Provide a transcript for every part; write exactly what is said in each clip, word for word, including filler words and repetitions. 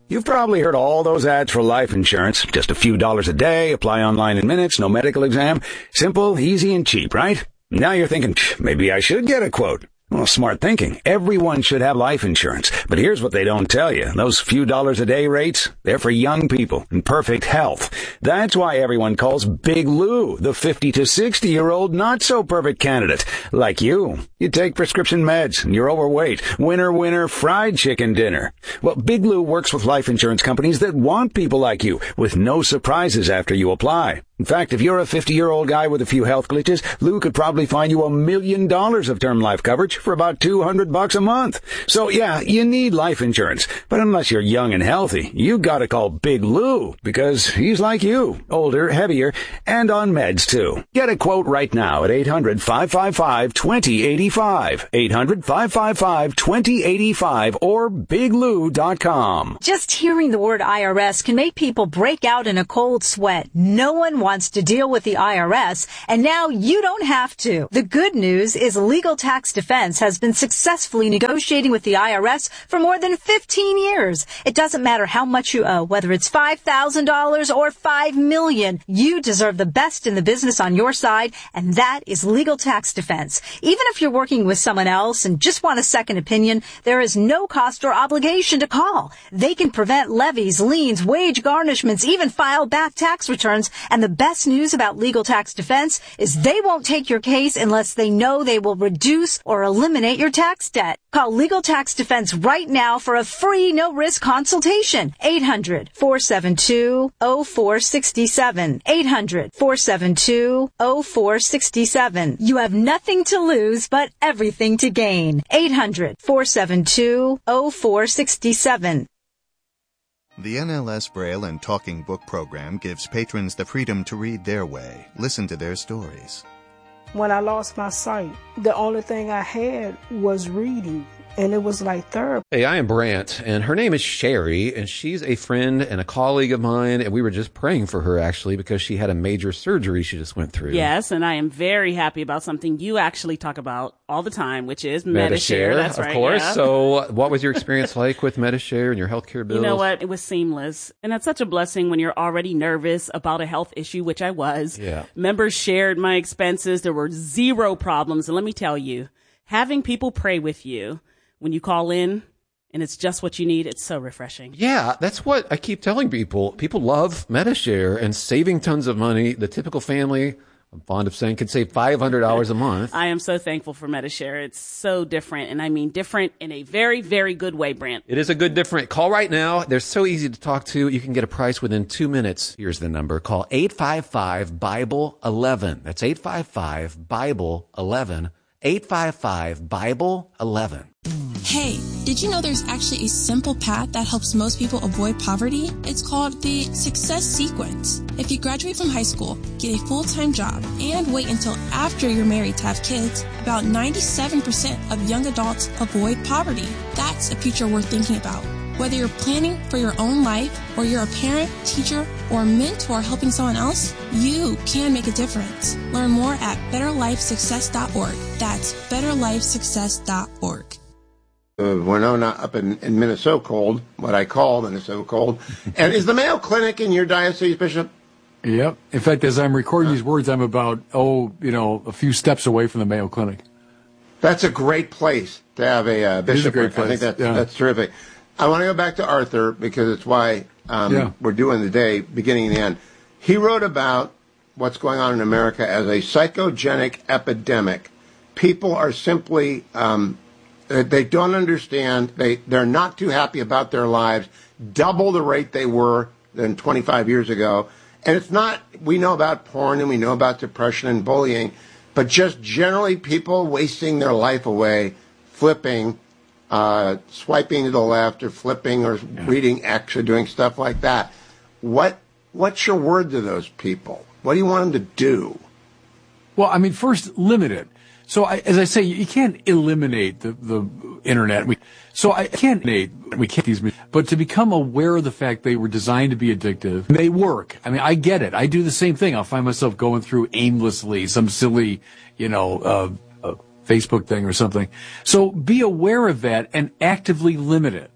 You've probably heard all those ads for life insurance. Just a few dollars a day, apply online in minutes, no medical exam. Simple, easy, and cheap, right? Now you're thinking, maybe I should get a quote. Well, smart thinking. Everyone should have life insurance. But here's what they don't tell you. Those few dollars a day rates, they're for young people in perfect health. That's why everyone calls Big Lou the fifty to sixty year old not so perfect candidate. Like you. You take prescription meds and you're overweight. Winner, winner, fried chicken dinner. Well, Big Lou works with life insurance companies that want people like you with no surprises after you apply. In fact, if you're a fifty-year-old guy with a few health glitches, Lou could probably find you a million dollars of term life coverage for about two hundred bucks a month. So yeah, you need life insurance. But unless you're young and healthy, you gotta call Big Lou because he's like you, older, heavier, and on meds too. Get a quote right now at eight hundred, five five five, two zero eight five, eight hundred, five five five, two zero eight five, or big lou dot com. Just hearing the word I R S can make people break out in a cold sweat. No one wants to deal with the I R S, and now you don't have to. The good news is Legal Tax Defense has been successfully negotiating with the I R S for more than fifteen years. It doesn't matter how much you owe, whether it's five thousand dollars or five million dollars. You deserve the best in the business on your side, and that is Legal Tax Defense. Even if you're working with someone else and just want a second opinion, there is no cost or obligation to call. They can prevent levies, liens, wage garnishments, even file back tax returns, and the best news about Legal Tax Defense is they won't take your case unless they know they will reduce or eliminate your tax debt. Call Legal Tax Defense right now for a free no-risk consultation. eight hundred, four seven two, zero four six seven. eight hundred, four seven two, zero four six seven. You have nothing to lose but everything to gain. eight hundred, four seven two, zero four six seven. The N L S Braille and Talking Book program gives patrons the freedom to read their way, listen to their stories. When I lost my sight, the only thing I had was reading, and it was like therapy. Hey, I am Brant, and her name is Sherry, and she's a friend and a colleague of mine, and we were just praying for her, actually, because she had a major surgery she just went through. Yes, and I am very happy about something you actually talk about all the time, which is Metashare. Metashare. That's of right, course. yeah. So what was your experience like with Metashare and your healthcare bills? You know what? It was seamless. And that's such a blessing when you're already nervous about a health issue, which I was. Yeah. Members shared my expenses. There were zero problems. And let me tell you, having people pray with you when you call in and it's just what you need, it's so refreshing. Yeah, that's what I keep telling people. People love Metashare and saving tons of money. The typical family, I'm fond of saying, can save five hundred dollars a month. I am so thankful for Metashare. It's so different, and I mean different in a very, very good way, Brent. It is a good different. Call right now. They're so easy to talk to. You can get a price within two minutes. Here's the number. Call eight five five, Bible eleven. That's eight five five, Bible eleven. eight five five, Bible eleven. Hey, did you know there's actually a simple path that helps most people avoid poverty? It's called the Success Sequence. If you graduate from high school, get a full-time job, and wait until after you're married to have kids, about ninety-seven percent of young adults avoid poverty. That's a future worth thinking about. Whether you're planning for your own life, or you're a parent, teacher, or mentor helping someone else, you can make a difference. Learn more at better life success dot org. That's better life success dot org. Uh, Winona up in, in Minnesota cold, what I call Minnesota cold. And is the Mayo Clinic in your diocese, Bishop? Yep. In fact, as I'm recording these words, I'm about, oh, you know, a few steps away from the Mayo Clinic. That's a great place to have a uh, bishop. It is a great place. I think that's, yeah. that's terrific. I want to go back to Arthur because it's why um, yeah. we're doing the day, beginning and end. He wrote about what's going on in America as a psychogenic epidemic. People are simply, um, they don't understand. They, they're not too happy about their lives, double the rate they were than twenty-five years ago. And it's not, we know about porn and we know about depression and bullying, but just generally people wasting their life away, flipping, Uh, swiping to the left or flipping or yeah. reading X or doing stuff like that. What What's your word to those people? What do you want them to do? Well, I mean, first, limit it. So, I, as I say, you can't eliminate the, the internet. We, so I can't, we can't these, but to become aware of the fact they were designed to be addictive, they work. I mean, I get it. I do the same thing. I'll find myself going through aimlessly some silly, you know, uh, uh Facebook thing or something. So be aware of that and actively limit it.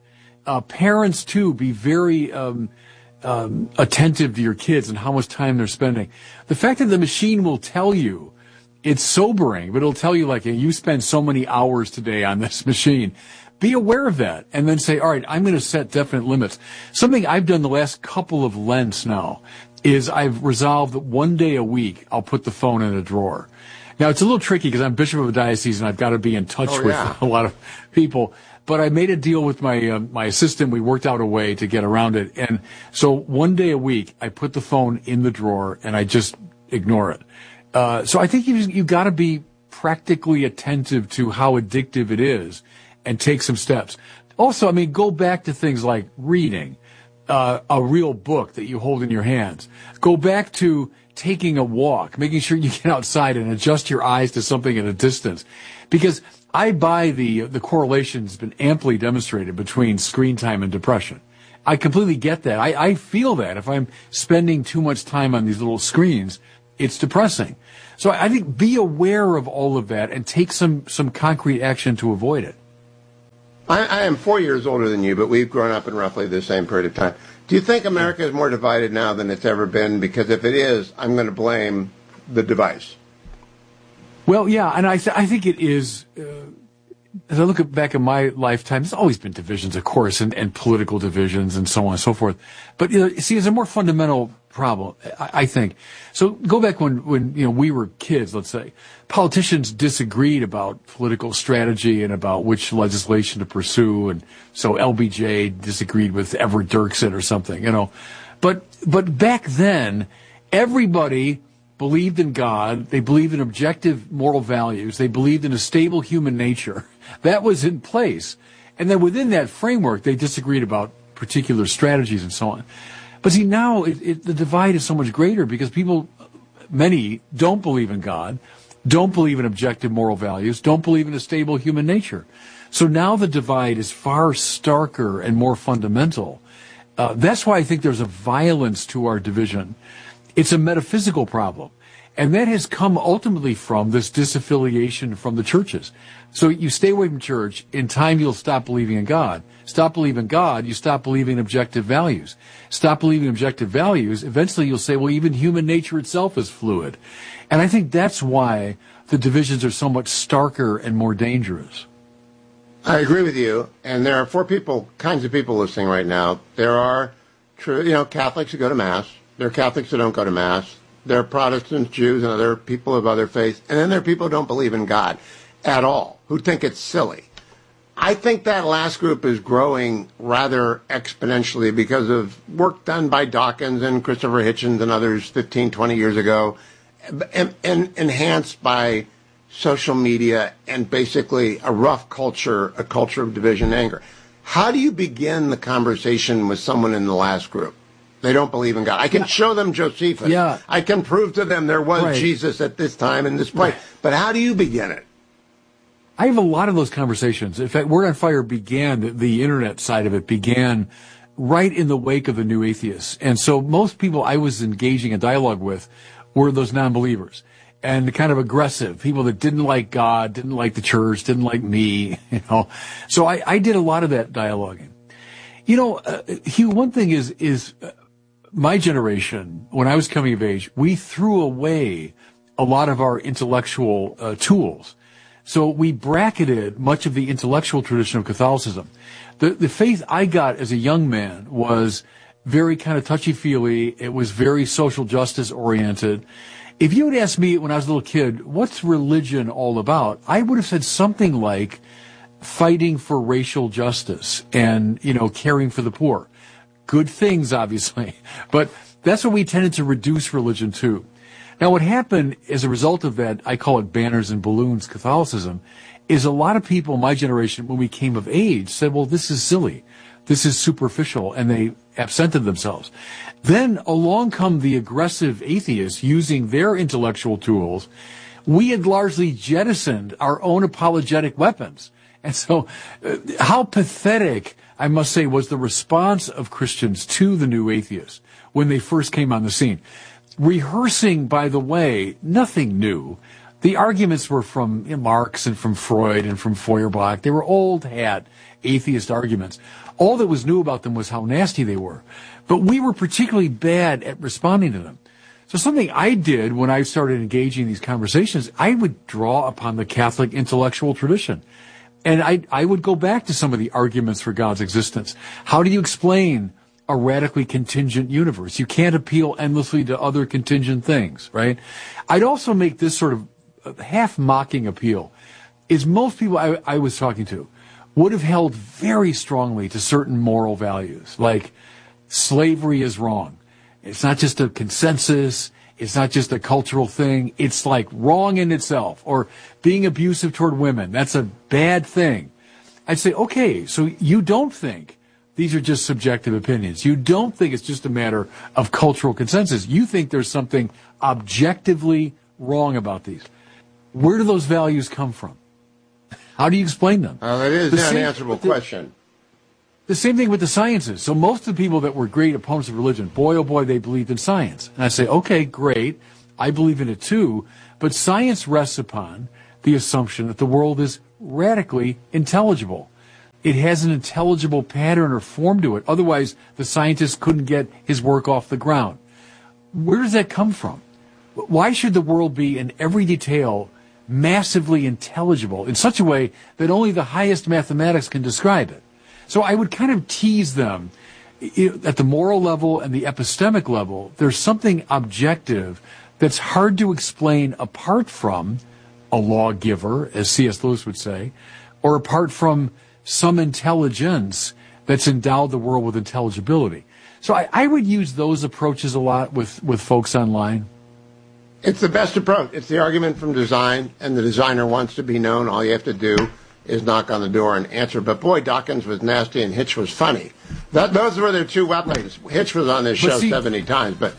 uh, parents too, be very um, um, attentive to your kids and how much time they're spending. The fact that the machine will tell you, it's sobering, but it'll tell you like, hey, you spend so many hours today on this machine. Be aware of that and then say, all right, I'm going to set definite limits. Something I've done the last couple of Lents now is I've resolved that one day a week I'll put the phone in a drawer. Now, it's a little tricky because I'm bishop of a diocese and I've got to be in touch oh, with yeah. a lot of people. But I made a deal with my uh, my assistant. We worked out a way to get around it. And so one day a week, I put the phone in the drawer and I just ignore it. Uh, so I think you you got to be practically attentive to how addictive it is and take some steps. Also, I mean, go back to things like reading uh, a real book that you hold in your hands. Go back to taking a walk, making sure you get outside and adjust your eyes to something at a distance. Because I buy the the correlation has been amply demonstrated between screen time and depression. I completely get that. I, I feel that if I'm spending too much time on these little screens, it's depressing. So I think be aware of all of that and take some, some concrete action to avoid it. I, I am four years older than you, but we've grown up in roughly the same period of time. Do you think America is more divided now than it's ever been? Because if it is, I'm going to blame the device. Well, yeah, and I, th- I think it is. Uh, as I look at, back at my lifetime, there's always been divisions, of course, and, and political divisions and so on and so forth. But, you know, see, there's a more fundamental problem, I, I think. So go back when, when, you know, we were kids, let's say. Politicians disagreed about political strategy and about which legislation to pursue. And so L B J disagreed with Everett Dirksen or something, you know. But, but back then, everybody believed in God. They believed in objective moral values. They believed in a stable human nature. That was in place. And then within that framework, they disagreed about particular strategies and so on. But see, now it, it, the divide is so much greater because people, many, don't believe in God, don't believe in objective moral values, don't believe in a stable human nature. So now the divide is far starker and more fundamental. Uh, that's why I think there's a violence to our division. It's a metaphysical problem. And that has come ultimately from this disaffiliation from the churches. So you stay away from church, in time you'll stop believing in God. Stop believing in God, you stop believing in objective values. Stop believing in objective values, eventually you'll say, well, even human nature itself is fluid. And I think that's why the divisions are so much starker and more dangerous. I agree with you. And there are four people, kinds of people listening right now. There are true, you know, Catholics who go to Mass. There are Catholics who don't go to Mass. There are Protestants, Jews, and other people of other faiths. And then there are people who don't believe in God at all, who think it's silly. I think that last group is growing rather exponentially because of work done by Dawkins and Christopher Hitchens and others fifteen, twenty years ago, and, and enhanced by social media and basically a rough culture, a culture of division and anger. How do you begin the conversation with someone in the last group? They don't believe in God. I can yeah. show them Josephus. Yeah. I can prove to them there was right. Jesus at this time in this place. Right. But how do you begin it? I have a lot of those conversations. In fact, Word on Fire began, the, the internet side of it began right in the wake of the new atheists. And so most people I was engaging in dialogue with were those non-believers. And kind of aggressive, people that didn't like God, didn't like the church, didn't like me, you know. So I, I did a lot of that dialoguing. You know, uh, Hugh, one thing is, is uh, my generation, when I was coming of age, we threw away a lot of our intellectual uh, tools. So we bracketed much of the intellectual tradition of Catholicism. The, the faith I got as a young man was very kind of touchy-feely. It was very social justice oriented. If you had asked me when I was a little kid, what's religion all about? I would have said something like fighting for racial justice and, you know, caring for the poor. Good things, obviously. But that's what we tended to reduce religion to. Now, what happened as a result of that, I call it banners and balloons Catholicism, is a lot of people in my generation, when we came of age, said, well, this is silly. This is superficial, and they absented themselves. Then along come the aggressive atheists using their intellectual tools. We had largely jettisoned our own apologetic weapons. And so uh, how pathetic, I must say, was the response of Christians to the new atheists when they first came on the scene. Rehearsing, by the way, nothing new, The arguments were from you know, Marx and from Freud and from Feuerbach. They were old hat atheist arguments. All that was new about them was how nasty they were. But we were particularly bad at responding to them. So something I did when I started engaging in these conversations, I would draw upon the Catholic intellectual tradition. And I, I would go back to some of the arguments for God's existence. How do you explain a radically contingent universe? You can't appeal endlessly to other contingent things, right? I'd also make this sort of half-mocking appeal. Is most people I, I was talking to would have held very strongly to certain moral values, like slavery is wrong. It's not just a consensus. It's not just a cultural thing. It's like wrong in itself. Or being abusive toward women. That's a bad thing. I'd say, okay, so you don't think these are just subjective opinions. You don't think it's just a matter of cultural consensus. You think there's something objectively wrong about these. Where do those values come from? How do you explain them? Well, it is The an same- unanswerable the- question. The same thing with the sciences. So most of the people that were great opponents of religion, boy, oh boy, they believed in science. And I say, okay, great. I believe in it too. But science rests upon the assumption that the world is radically intelligible. It has an intelligible pattern or form to it. Otherwise, the scientist couldn't get his work off the ground. Where does that come from? Why should the world be in every detail massively intelligible in such a way that only the highest mathematics can describe it? So I would kind of tease them at the moral level and the epistemic level. There's something objective that's hard to explain apart from a lawgiver, as C S Lewis would say, or apart from some intelligence that's endowed the world with intelligibility. So I, I would use those approaches a lot with, with folks online. It's the best approach. It's the argument from design, and the designer wants to be known. All you have to do is knock on the door and answer. But boy, Dawkins was nasty and Hitch was funny. That, those were their two weapons. Hitch was on this But show see- seventy times. But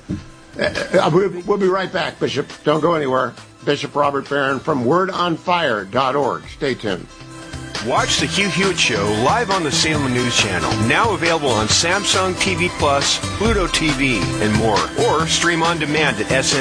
uh, we'll, we'll be right back, Bishop. Don't go anywhere. Bishop Robert Barron from word on fire dot org. Stay tuned. Watch the Hugh Hewitt Show live on the Salem News Channel. Now available on Samsung T V Plus, Pluto T V, and more. Or stream on demand at S N.